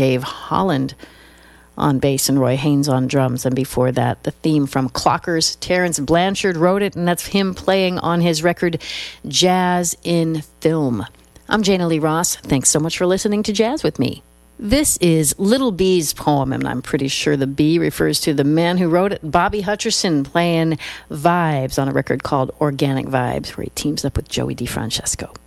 Dave Holland on bass and Roy Haynes on drums. And before that, the theme from Clockers. Terence Blanchard wrote it, and that's him playing on his record Jazz in Film. I'm Jana Lee Ross. Thanks so much for listening to Jazz with me. This is Little B's poem, and I'm pretty sure the B refers to the man who wrote it, Bobby Hutcherson, playing Vibes on a record called Organic Vibes, where he teams up with Joey DeFrancesco.